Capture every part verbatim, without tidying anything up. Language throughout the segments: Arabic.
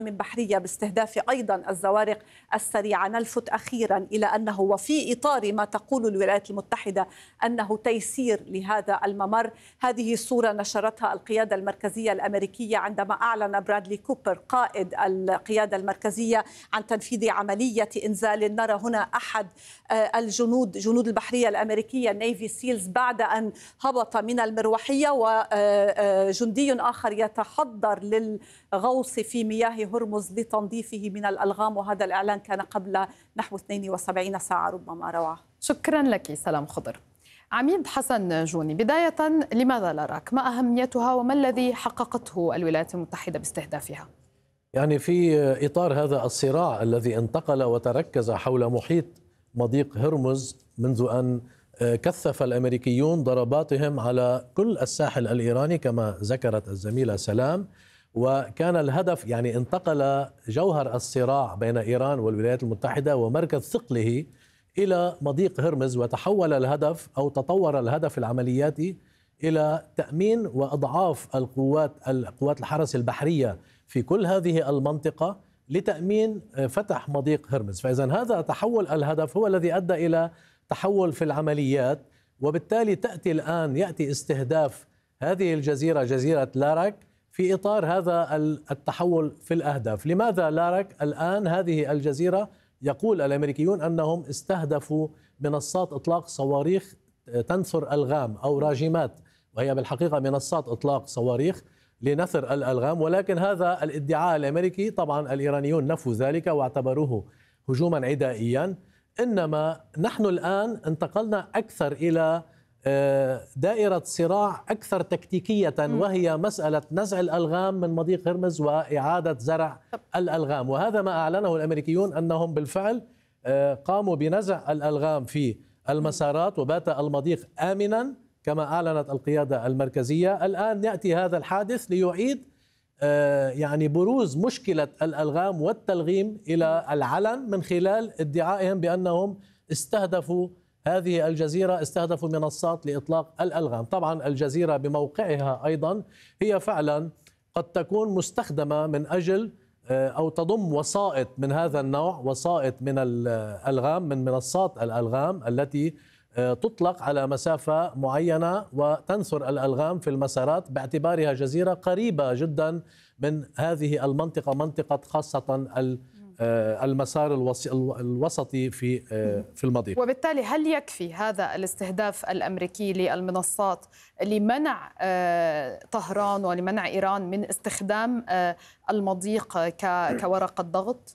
من بحرية باستهداف أيضا الزوارق السريعة. نلفت أخيرا إلى أنه وفي إطار ما تقول الولايات المتحدة أنه تيسير لهذا الممر، هذه صورة نشرتها القيادة المركزية الأمريكية عندما أعلن برادلي كوبر قائد القيادة المركزية عن تنفيذ عملية إنزال. نرى هنا أحد الجنود جنود البحرية الأمريكية النيفي سيلز بعد أن هبط من المروحية، وجندي آخر يتحضر للغوص في مياه هرمز لتنظيفه من الألغام، وهذا الإعلان كان قبل نحو اثنين وسبعين ساعة ربما. روعة. شكرا لك سلام خضر. عميد حسن جوني، بداية لماذا لاراك؟ ما أهميتها وما الذي حققته الولايات المتحدة باستهدافها؟ يعني في إطار هذا الصراع الذي انتقل وتركز حول محيط مضيق هرمز منذ أن كثف الأمريكيون ضرباتهم على كل الساحل الإيراني كما ذكرت الزميلة سلام، وكان الهدف يعني انتقل جوهر الصراع بين إيران والولايات المتحدة ومركز ثقله إلى مضيق هرمز، وتحول الهدف أو تطور الهدف العملياتي إلى تأمين وأضعاف القوات القوات الحرس البحرية في كل هذه المنطقة لتأمين فتح مضيق هرمز. فإذا هذا تحول الهدف هو الذي أدى إلى تحول في العمليات، وبالتالي تأتي الآن يأتي استهداف هذه الجزيرة جزيرة لاراك في إطار هذا التحول في الأهداف. لماذا لاراك الآن؟ هذه الجزيرة يقول الأمريكيون أنهم استهدفوا منصات إطلاق صواريخ تنثر ألغام أو راجمات، وهي بالحقيقة منصات إطلاق صواريخ لنثر الألغام، ولكن هذا الادعاء الأمريكي طبعا الإيرانيون نفوا ذلك واعتبروه هجوما عدائيا. إنما نحن الآن انتقلنا أكثر إلى دائرة صراع أكثر تكتيكية، وهي مسألة نزع الألغام من مضيق هرمز وإعادة زرع الألغام. وهذا ما أعلنه الأمريكيون أنهم بالفعل قاموا بنزع الألغام في المسارات وبات المضيق آمنا كما أعلنت القيادة المركزية. الآن يأتي هذا الحادث ليعيد يعني بروز مشكلة الألغام والتلغيم إلى العلن من خلال ادعائهم بأنهم استهدفوا هذه الجزيرة، استهدفوا منصات لإطلاق الألغام. طبعا الجزيرة بموقعها أيضا هي فعلا قد تكون مستخدمة من أجل أو تضم وسائط من هذا النوع، وسائط من الألغام من منصات الألغام التي تطلق على مسافة معينة وتنثر الألغام في المسارات، باعتبارها جزيرة قريبة جدا من هذه المنطقة، منطقة خاصة المسار الوسطي في في المضيق. وبالتالي هل يكفي هذا الاستهداف الأمريكي للمنصات لمنع طهران ولمنع إيران من استخدام المضيق كورقة ضغط؟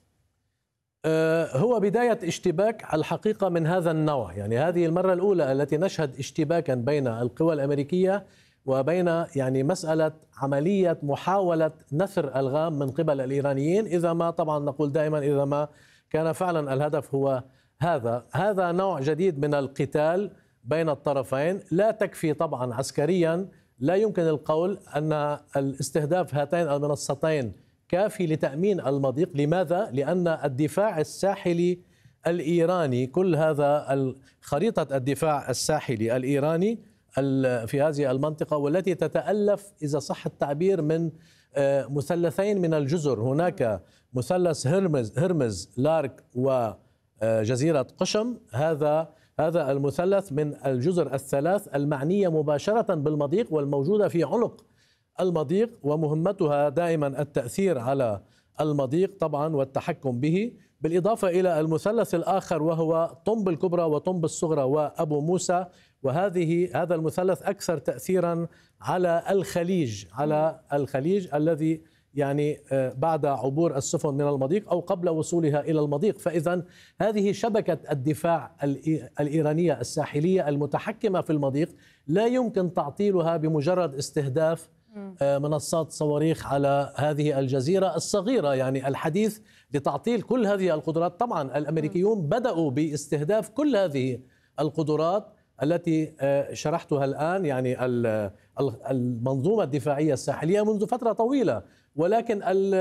هو بداية اشتباك الحقيقة من هذا النوع، يعني هذه المرة الأولى التي نشهد اشتباكا بين القوى الأمريكية وبين يعني مسألة عملية محاولة نثر ألغام من قبل الإيرانيين، إذا ما طبعا نقول دائما إذا ما كان فعلا الهدف هو هذا. هذا نوع جديد من القتال بين الطرفين، لا تكفي طبعا عسكريا، لا يمكن القول أن الاستهداف هاتين المنصتين كافي لتأمين المضيق. لماذا؟ لأن الدفاع الساحلي الإيراني، كل هذا خريطة الدفاع الساحلي الإيراني في هذه المنطقة والتي تتألف إذا صح التعبير من مثلثين من الجزر، هناك مثلث هرمز هرمز لارك وجزيرة قشم. هذا هذا المثلث من الجزر الثلاث المعنية مباشرة بالمضيق والموجودة في عنق المضيق، ومهمتها دائما التأثير على المضيق طبعا والتحكم به، بالإضافة إلى المثلث الآخر وهو طنب الكبرى وطنب الصغرى وأبو موسى. وهذه هذا المثلث أكثر تأثيرا على الخليج على الخليج الذي يعني بعد عبور السفن من المضيق أو قبل وصولها إلى المضيق. فإذا هذه شبكة الدفاع الإيرانية الساحلية المتحكمة في المضيق لا يمكن تعطيلها بمجرد استهداف منصات صواريخ على هذه الجزيرة الصغيرة. يعني الحديث لتعطيل كل هذه القدرات، طبعا الأمريكيون بدأوا باستهداف كل هذه القدرات التي شرحتها الآن، يعني المنظومة الدفاعية الساحلية منذ فترة طويلة. ولكن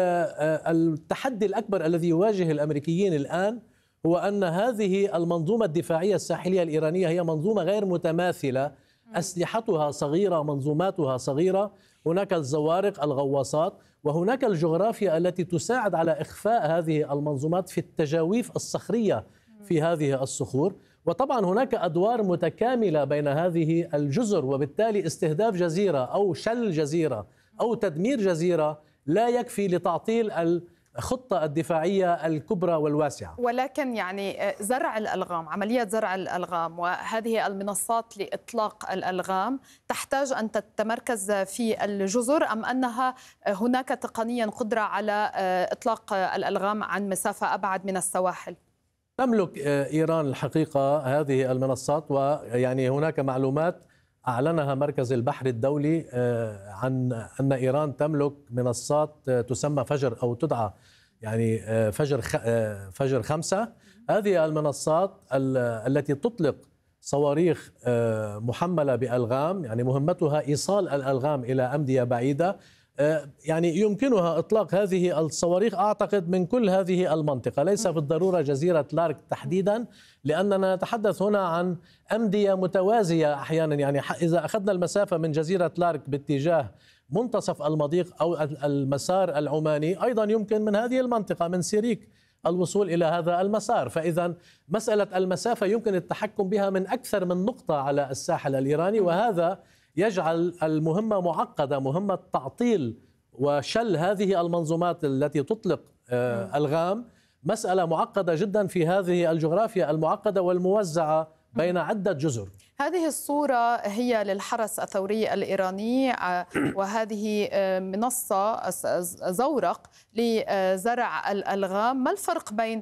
التحدي الأكبر الذي يواجه الأمريكيين الآن هو أن هذه المنظومة الدفاعية الساحلية الإيرانية هي منظومة غير متماثلة، أسلحتها صغيرة، منظوماتها صغيرة، هناك الزوارق الغواصات، وهناك الجغرافيا التي تساعد على إخفاء هذه المنظومات في التجاويف الصخرية في هذه الصخور. وطبعا هناك أدوار متكاملة بين هذه الجزر، وبالتالي استهداف جزيرة أو شل جزيرة أو تدمير جزيرة لا يكفي لتعطيل الخطة الدفاعية الكبرى والواسعة. ولكن يعني زرع الألغام، عملية زرع الألغام وهذه المنصات لإطلاق الألغام تحتاج أن تتمركز في الجزر، أم أنها هناك تقنيا قدرة على إطلاق الألغام عن مسافة أبعد من السواحل؟ تملك إيران الحقيقة هذه المنصات، ويعني هناك معلومات أعلنها مركز البحر الدولي عن أن إيران تملك منصات تسمى فجر أو تدعى يعني فجر فجر خمسة. هذه المنصات التي تطلق صواريخ محملة بألغام، يعني مهمتها إيصال الألغام إلى أمدية بعيدة. يعني يمكنها إطلاق هذه الصواريخ أعتقد من كل هذه المنطقة، ليس بالضرورة جزيرة لارك تحديدا، لأننا نتحدث هنا عن أمدية متوازية أحيانا. يعني إذا أخذنا المسافة من جزيرة لارك باتجاه منتصف المضيق أو المسار العماني، أيضا يمكن من هذه المنطقة من سيريك الوصول إلى هذا المسار. فإذا مسألة المسافة يمكن التحكم بها من أكثر من نقطة على الساحل الإيراني، وهذا يجعل المهمة معقدة، مهمة تعطيل وشل هذه المنظومات التي تطلق ألغام مسألة معقدة جدا في هذه الجغرافيا المعقدة والموزعة بين عدة جزر. هذه الصورة هي للحرس الثوري الإيراني، وهذه منصة زورق لزرع الألغام. ما الفرق بين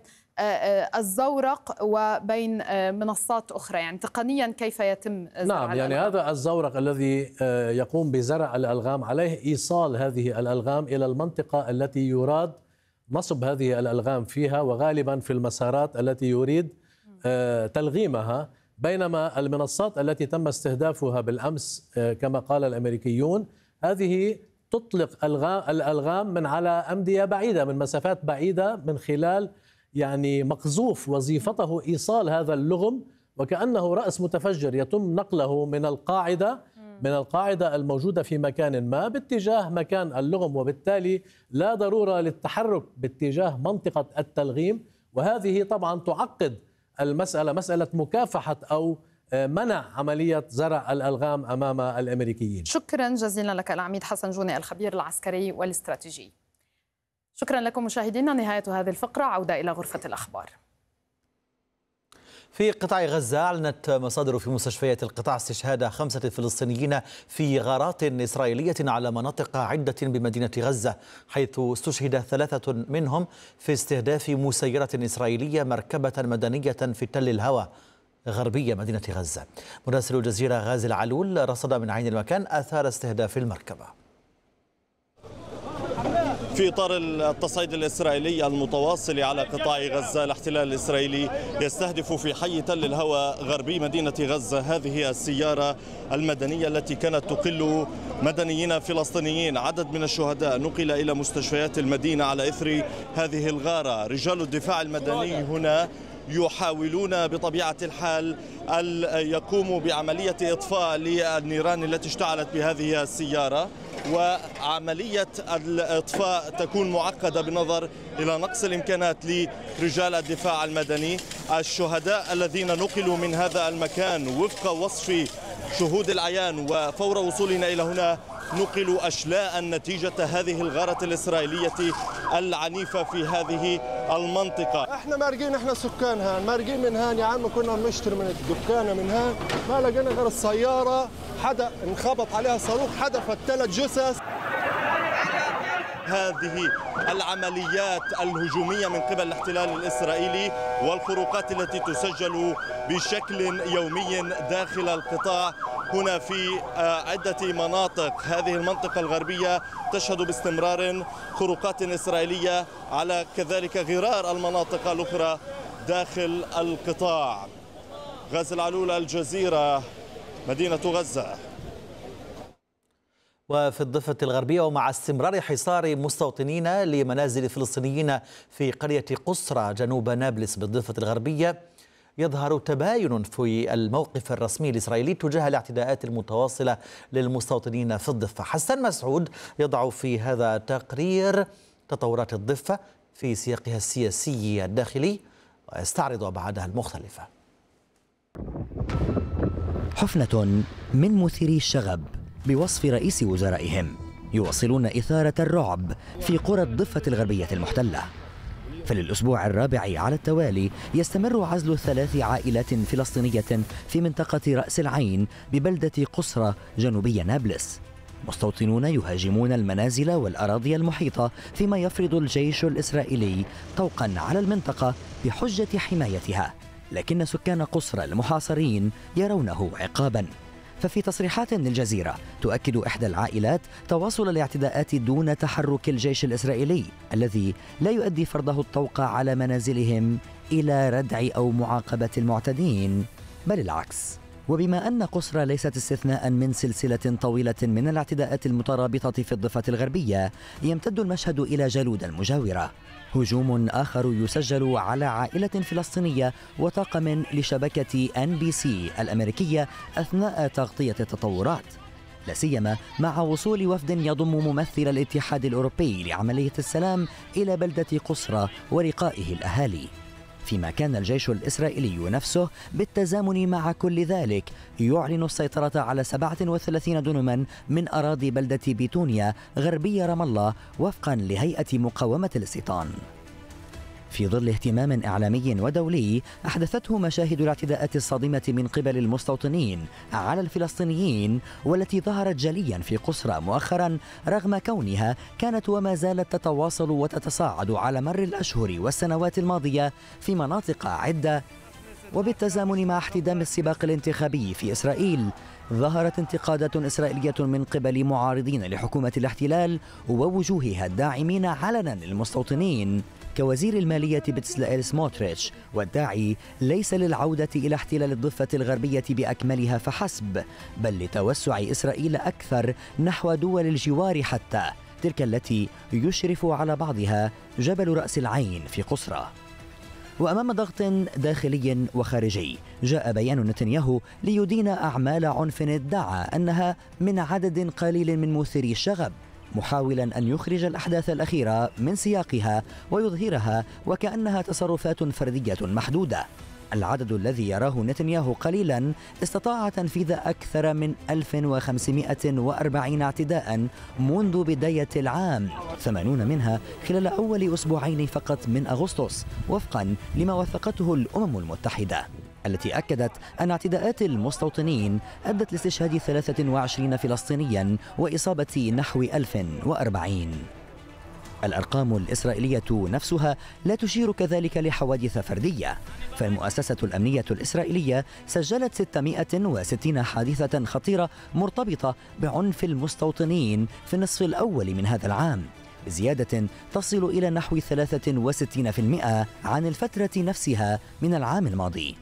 الزورق وبين منصات أخرى؟ يعني تقنيا كيف يتم زرع نعم الألغام؟ يعني هذا الزورق الذي يقوم بزرع الألغام عليه إيصال هذه الألغام إلى المنطقة التي يراد نصب هذه الألغام فيها، وغالبا في المسارات التي يريد تلغيمها. بينما المنصات التي تم استهدافها بالأمس كما قال الأمريكيون هذه تطلق الألغام من على أمدية بعيدة، من مسافات بعيدة، من خلال يعني مقذوف وظيفته إيصال هذا اللغم، وكأنه رأس متفجر يتم نقله من القاعدة من القاعدة الموجودة في مكان ما باتجاه مكان اللغم، وبالتالي لا ضرورة للتحرك باتجاه منطقة التلغيم. وهذه طبعا تعقد المسألة، مسألة مكافحة أو منع عملية زرع الألغام أمام الأمريكيين. شكرا جزيلا لك العميد حسن جوني، الخبير العسكري والاستراتيجي. شكرا لكم مشاهدينا، نهاية هذه الفقرة، عودة إلى غرفة الأخبار. في قطاع غزة أعلنت مصادر في مستشفيات القطاع استشهاد خمسة فلسطينيين في غارات إسرائيلية على مناطق عدة بمدينة غزة، حيث استشهد ثلاثة منهم في استهداف مسيرة إسرائيلية مركبة مدنية في تل الهوى غربية مدينة غزة. مراسل الجزيرة غازي العلول رصد من عين المكان آثار استهداف المركبة. في إطار التصعيد الإسرائيلي المتواصل على قطاع غزة، الاحتلال الإسرائيلي يستهدف في حي تل الهوى غربي مدينة غزة هذه السيارة المدنية التي كانت تقل مدنيين فلسطينيين. عدد من الشهداء نقل إلى مستشفيات المدينة على إثر هذه الغارة. رجال الدفاع المدني هنا يحاولون بطبيعة الحال أن يقوموا بعملية إطفاء للنيران التي اشتعلت بهذه السيارة، وعملية الإطفاء تكون معقدة بالنظر إلى نقص الإمكانات لرجال الدفاع المدني. الشهداء الذين نقلوا من هذا المكان وفق وصف شهود العيان وفور وصولنا إلى هنا نقلوا أشلاء نتيجة هذه الغارة الإسرائيلية العنيفة في هذه المنطقة. احنا مارقين، احنا سكان هان مارقين من هان يا عم، كنا بنشتري من الدكانة من هان، ما لقينا غير السيارة حدا انخبط عليها صاروخ حدفت ثلاث جثث. هذه العمليات الهجومية من قبل الاحتلال الإسرائيلي والخروقات التي تسجل بشكل يومي داخل القطاع هنا في عدة مناطق. هذه المنطقة الغربية تشهد باستمرار خروقات إسرائيلية على كذلك غرار المناطق الأخرى داخل القطاع. غازي العلول، الجزيرة، مدينة غزة. وفي الضفة الغربية، ومع استمرار حصار مستوطنين لمنازل فلسطينيين في قرية قصرى جنوب نابلس بالضفة الغربية، يظهر تباين في الموقف الرسمي الإسرائيلي تجاه الاعتداءات المتواصلة للمستوطنين في الضفة. حسن مسعود يضع في هذا التقرير تطورات الضفة في سياقها السياسي الداخلي ويستعرض أبعادها المختلفة. حفنة من مثيري الشغب بوصف رئيس وزرائهم يواصلون إثارة الرعب في قرى الضفة الغربية المحتلة. فللأسبوع الرابع على التوالي يستمر عزل ثلاث عائلات فلسطينية في منطقة رأس العين ببلدة قصرى جنوبي نابلس. مستوطنون يهاجمون المنازل والأراضي المحيطة فيما يفرض الجيش الإسرائيلي طوقا على المنطقة بحجة حمايتها، لكن سكان قصرى المحاصرين يرونه عقابا. ففي تصريحات للجزيرة تؤكد إحدى العائلات تواصل الاعتداءات دون تحرك الجيش الإسرائيلي الذي لا يؤدي فرضه الطوق على منازلهم إلى ردع أو معاقبة المعتدين، بل العكس. وبما أن قصرى ليست استثناء من سلسلة طويلة من الاعتداءات المترابطة في الضفة الغربية، يمتد المشهد إلى جالودا المجاورة. هجوم آخر يسجل على عائلة فلسطينية وطاقم لشبكة إن بي سي الأمريكية أثناء تغطية التطورات، لا سيما مع وصول وفد يضم ممثل الاتحاد الأوروبي لعملية السلام إلى بلدة قصرى ولقائه الأهالي. فيما كان الجيش الإسرائيلي نفسه بالتزامن مع كل ذلك يعلن السيطرة على سبعة وثلاثين دنما من أراضي بلدة بيتونيا غربي رام الله وفقا لهيئة مقاومة الاستيطان. في ظل اهتمام إعلامي ودولي أحدثته مشاهد الاعتداءات الصادمة من قبل المستوطنين على الفلسطينيين والتي ظهرت جليا في قصرى مؤخرا، رغم كونها كانت وما زالت تتواصل وتتصاعد على مر الأشهر والسنوات الماضية في مناطق عدة. وبالتزامن مع احتدام السباق الانتخابي في إسرائيل، ظهرت انتقادات إسرائيلية من قبل معارضين لحكومة الاحتلال ووجوهها الداعمين علنا للمستوطنين كوزير المالية بتسلائيل سموتريتش، والداعي ليس للعودة إلى احتلال الضفة الغربية بأكملها فحسب، بل لتوسع إسرائيل أكثر نحو دول الجوار حتى تلك التي يشرف على بعضها جبل رأس العين في قصرى. وأمام ضغط داخلي وخارجي، جاء بيان نتنياهو ليدين أعمال عنف ادعى أنها من عدد قليل من مثيري الشغب، محاولا أن يخرج الأحداث الأخيرة من سياقها ويظهرها وكأنها تصرفات فردية محدودة. العدد الذي يراه نتنياهو قليلا استطاع تنفيذ أكثر من ألف وخمسمائة وأربعين اعتداء منذ بداية العام، ثمانون منها خلال أول أسبوعين فقط من أغسطس، وفقا لما وثقته الأمم المتحدة، التي أكدت أن اعتداءات المستوطنين أدت لاستشهاد ثلاثة وعشرين فلسطينيا وإصابة نحو ألف وأربعين. الأرقام الإسرائيلية نفسها لا تشير كذلك لحوادث فردية، فالمؤسسة الأمنية الإسرائيلية سجلت ستمائة وستين حادثة خطيرة مرتبطة بعنف المستوطنين في النصف الأول من هذا العام، بزيادة تصل إلى نحو ثلاثة وستين بالمئة عن الفترة نفسها من العام الماضي.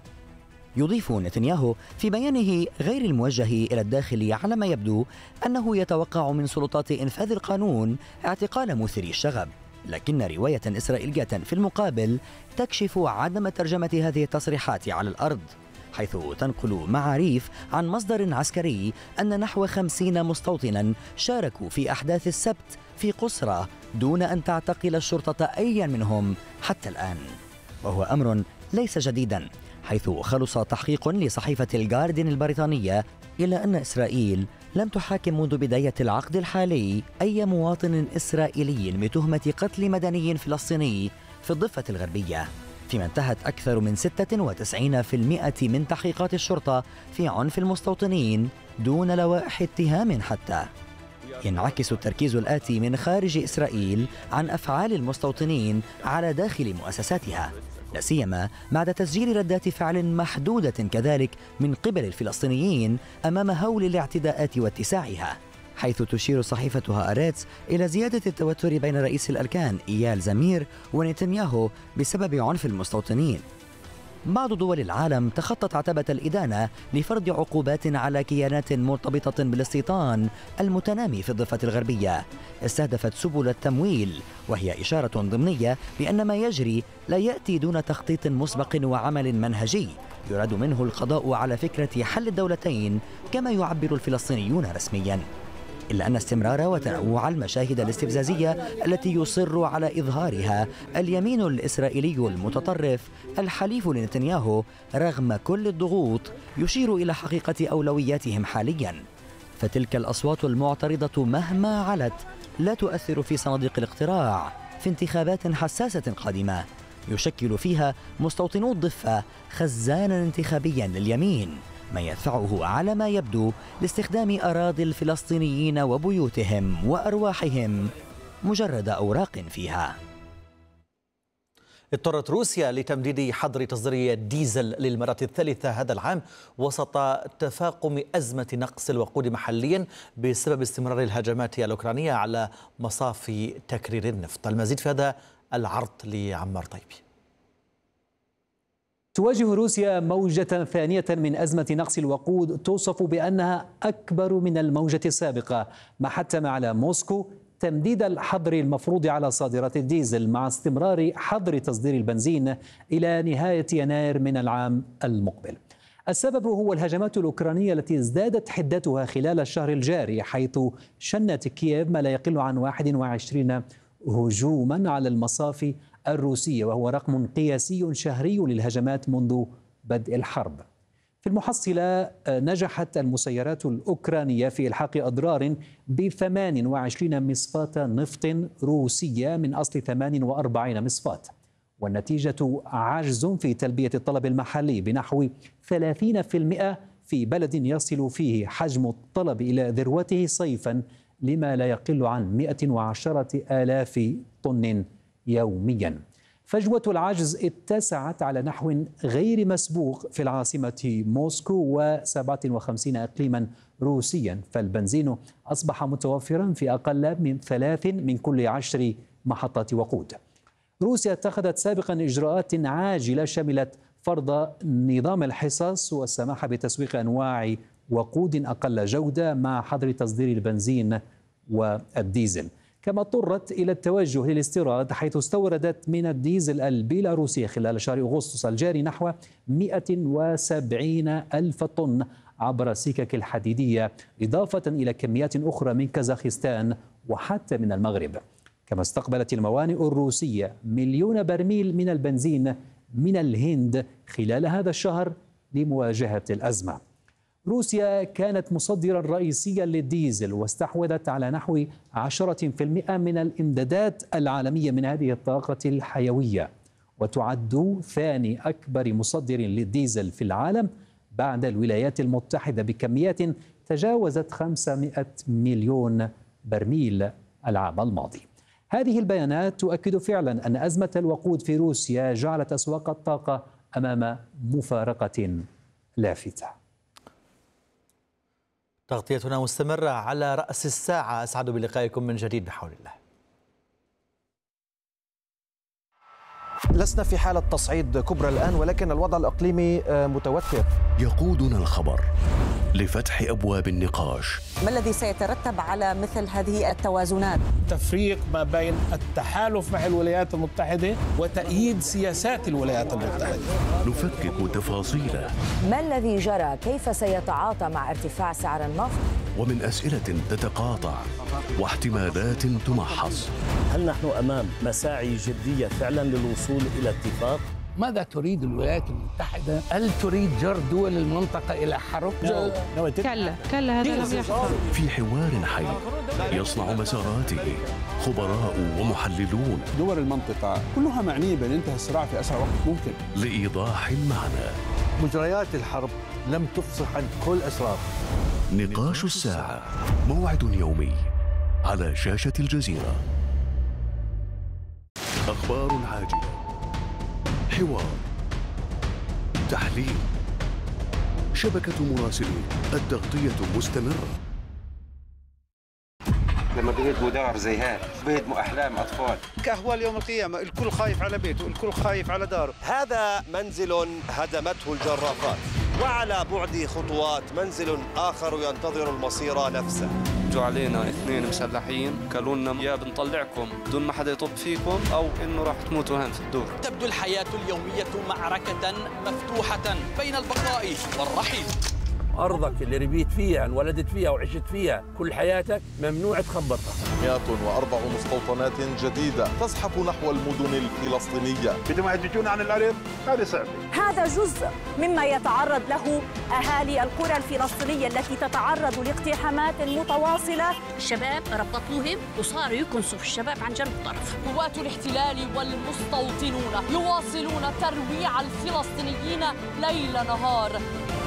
يضيف نتنياهو في بيانه غير الموجه إلى الداخل على ما يبدو أنه يتوقع من سلطات إنفاذ القانون اعتقال مثيري الشغب، لكن رواية إسرائيلية في المقابل تكشف عدم ترجمة هذه التصريحات على الأرض، حيث تنقل معاريف عن مصدر عسكري أن نحو خمسين مستوطنا شاركوا في أحداث السبت في قصرى دون أن تعتقل الشرطة أيا منهم حتى الآن، وهو أمر ليس جديدا، حيث خلص تحقيق لصحيفة الجارديان البريطانية إلى أن إسرائيل لم تحاكم منذ بداية العقد الحالي أي مواطن إسرائيلي بتهمة قتل مدني فلسطيني في الضفة الغربية، فيما انتهت أكثر من ستة وتسعين بالمئة من تحقيقات الشرطة في عنف المستوطنين دون لوائح اتهام حتى. ينعكس التركيز الآتي من خارج إسرائيل عن أفعال المستوطنين على داخل مؤسساتها، لا سيما بعد تسجيل ردات فعل محدودة كذلك من قبل الفلسطينيين أمام هول الاعتداءات واتساعها، حيث تشير صحيفة هآرتز إلى زيادة التوتر بين رئيس الأركان إيال زمير ونتنياهو بسبب عنف المستوطنين. بعض دول العالم تخطت عتبة الإدانة لفرض عقوبات على كيانات مرتبطة بالاستيطان المتنامي في الضفة الغربية استهدفت سبل التمويل، وهي إشارة ضمنية بأن ما يجري لا يأتي دون تخطيط مسبق وعمل منهجي يراد منه القضاء على فكرة حل الدولتين كما يعبر الفلسطينيون رسمياً. إلا أن استمرار وتنوع المشاهد الاستفزازية التي يصر على إظهارها اليمين الإسرائيلي المتطرف الحليف لنتنياهو رغم كل الضغوط يشير إلى حقيقة أولوياتهم حالياً. فتلك الأصوات المعترضة مهما علت لا تؤثر في صناديق الاقتراع في انتخابات حساسة قادمة يشكل فيها مستوطنو الضفة خزانا انتخابيا لليمين، ما يدفعه على ما يبدو لاستخدام أراضي الفلسطينيين وبيوتهم وأرواحهم مجرد أوراق فيها. اضطرت روسيا لتمديد حظر تصدير الديزل للمرة الثالثة هذا العام وسط تفاقم أزمة نقص الوقود محليا بسبب استمرار الهجمات الأوكرانية على مصافي تكرير النفط. المزيد في هذا العرض لعمار طيبي. تواجه روسيا موجة ثانية من أزمة نقص الوقود توصف بأنها أكبر من الموجة السابقة، ما حتم على موسكو تمديد الحظر المفروض على صادرات الديزل مع استمرار حظر تصدير البنزين إلى نهاية يناير من العام المقبل. السبب هو الهجمات الأوكرانية التي ازدادت حدتها خلال الشهر الجاري، حيث شنت كييف ما لا يقل عن واحد وعشرين هجوما على المصافي الروسية، وهو رقم قياسي شهري للهجمات منذ بدء الحرب. في المحصلة نجحت المسيرات الأوكرانية في إلحاق أضرار ب ثمانية وعشرين مصفاة نفط روسية من أصل ثمانية وأربعين مصفاة، والنتيجة عجز في تلبية الطلب المحلي بنحو ثلاثين بالمئة في بلد يصل فيه حجم الطلب إلى ذروته صيفا لما لا يقل عن مئة وعشرة آلاف طن يوميا. فجوة العجز اتسعت على نحو غير مسبوق في العاصمة موسكو وسبعة وخمسين إقليما روسيا، فالبنزين أصبح متوفرا في أقل من ثلاث من كل عشر محطات وقود. روسيا اتخذت سابقا إجراءات عاجلة شملت فرض نظام الحصص والسماح بتسويق أنواع وقود أقل جودة مع حظر تصدير البنزين والديزل، كما اضطرت إلى التوجه للاستيراد، حيث استوردت من الديزل البيلاروسي خلال شهر أغسطس الجاري نحو مئة وسبعين ألف طن عبر السكك الحديدية، إضافة إلى كميات أخرى من كازاخستان وحتى من المغرب. كما استقبلت الموانئ الروسية مليون برميل من البنزين من الهند خلال هذا الشهر لمواجهة الأزمة. روسيا كانت مصدرا رئيسيا للديزل واستحوذت على نحو عشرة بالمئة من الإمدادات العالمية من هذه الطاقة الحيوية، وتعد ثاني أكبر مصدر للديزل في العالم بعد الولايات المتحدة بكميات تجاوزت خمسمئة مليون برميل العام الماضي. هذه البيانات تؤكد فعلا أن أزمة الوقود في روسيا جعلت أسواق الطاقة أمام مفارقة لافتة. تغطيتنا مستمرة على رأس الساعة. أسعد بلقائكم من جديد بحول الله. لسنا في حالة تصعيد كبرى الآن، ولكن الوضع الإقليمي متوتر. يقودنا الخبر لفتح أبواب النقاش. ما الذي سيترتب على مثل هذه التوازنات؟ تفريق ما بين التحالف مع الولايات المتحدة وتأييد سياسات الولايات المتحدة. نفكك تفاصيله. ما الذي جرى؟ كيف سيتعاطى مع ارتفاع سعر النفط؟ ومن أسئلة تتقاطع واحتمالات تمحص. هل نحن أمام مساعي جدية فعلا للوصول إلى اتفاق؟ ماذا تريد الولايات المتحدة؟ هل تريد جر دول المنطقة إلى حرب؟ كلا كلا هذا لم يحصل. في حوار حي يصنع مساراته خبراء ومحللون. دول المنطقة كلها معنية بأن ينتهي الصراع في أسرع وقت ممكن. لإيضاح المعنى. مجريات الحرب لم تفصح عن كل أسرار. نقاش الساعة، موعد يومي على شاشة الجزيرة. أخبار عاجلة، حوار، تحليل، شبكة مراسلين، التغطية مستمرة. لما بيهدموا دار زي هيك بيهدموا أحلام أطفال. كأهوال يوم القيامة، الكل خايف على بيته، الكل خايف على داره. هذا منزل هدمته الجرافات، وعلى بعد خطوات منزل آخر ينتظر المصير نفسه. جو علينا اثنين مسلحين قالوا لنا يا بنطلعكم بدون ما حدا يطب فيكم او انه راح تموتوا هون في الدور. تبدو الحياة اليومية معركة مفتوحة بين البقاء والرحيل. أرضك اللي ربيت فيها انولدت فيها وعشت فيها كل حياتك ممنوع تخبطها. مئة وأربع مستوطنات جديدة تزحف نحو المدن الفلسطينية. بدهم يهدجون عن الأرض، هذا صعب. هذا جزء مما يتعرض له أهالي القرى الفلسطينية التي تتعرض لاقتحامات متواصلة. الشباب ربطوهم وصاروا يكنسوا في الشباب عن جنب الطرف. قوات الاحتلال والمستوطنون يواصلون ترويع الفلسطينيين ليل نهار.